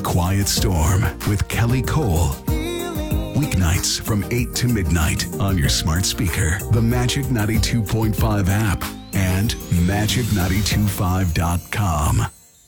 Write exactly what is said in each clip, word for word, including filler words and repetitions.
Quiet Storm with Kelly Cole. Weeknights from eight to midnight on your smart speaker, the Magic ninety-two point five app, and magic nine two five dot com.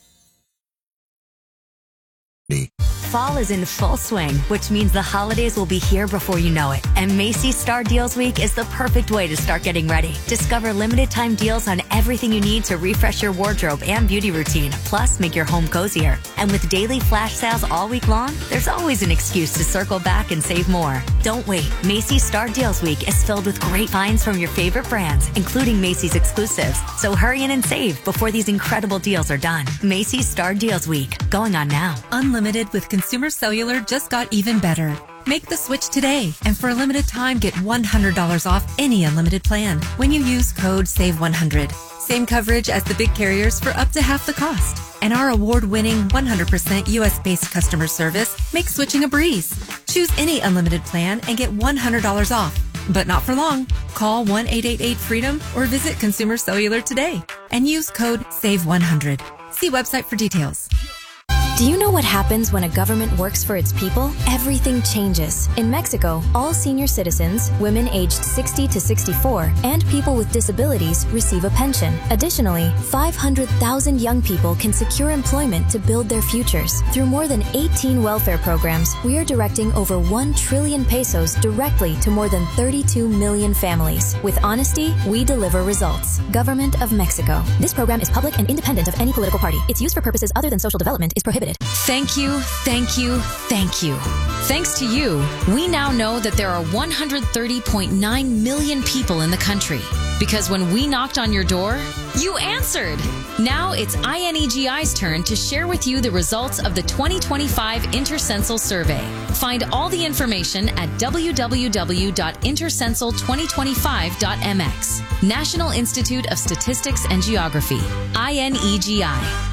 Fall is in full swing, which means the holidays will be here before you know it. And Macy's Star Deals Week is the perfect way to start getting ready. Discover limited time deals on everything you need to refresh your wardrobe and beauty routine, plus make your home cozier. And with daily flash sales all week long, there's always an excuse to circle back and save more. Don't wait. Macy's Star Deals Week is filled with great finds from your favorite brands, including Macy's exclusives. So hurry in and save before these incredible deals are done. Macy's Star Deals Week, going on now. Unlimited with Consumer Cellular just got even better. Make the switch today, and for a limited time, get one hundred dollars off any unlimited plan when you use code save one hundred. Same coverage as the big carriers for up to half the cost. And our award-winning one hundred percent U S-based customer service makes switching a breeze. Choose any unlimited plan and get one hundred dollars off. But not for long. Call one eight eight eight freedom or visit Consumer Cellular today and use code save one hundred. See website for details. Do you know what happens when a government works for its people? Everything changes. In Mexico, all senior citizens, women aged sixty to sixty-four, and people with disabilities receive a pension. Additionally, five hundred thousand young people can secure employment to build their futures. Through more than eighteen welfare programs, we are directing over one trillion pesos directly to more than thirty-two million families. With honesty, we deliver results. Government of Mexico. This program is public and independent of any political party. Its use for purposes other than social development is prohibited. Thank you, thank you, thank you. Thanks to you, we now know that there are one hundred thirty point nine million people in the country. Because when we knocked on your door, you answered. Now it's I N E G I's turn to share with you the results of the twenty twenty-five Intercensal Survey. Find all the information at w w w dot intercensal twenty twenty-five dot m x. National Institute of Statistics and Geography, I N E G I.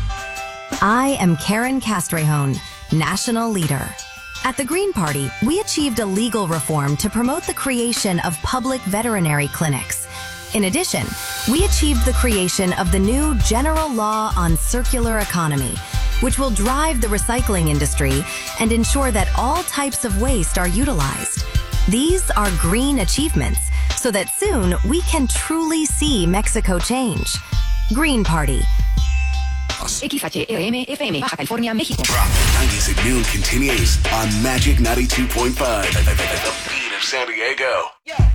I am Karen Castrejon, National Leader. At the Green Party, we achieved a legal reform to promote the creation of public veterinary clinics. In addition, we achieved the creation of the new General Law on Circular Economy, which will drive the recycling industry and ensure that all types of waste are utilized. These are green achievements, so that soon we can truly see Mexico change. Green Party. X H R M F M, Baja California, México. nineties at noon continues on Magic ninety-two point five. The beat of San Diego.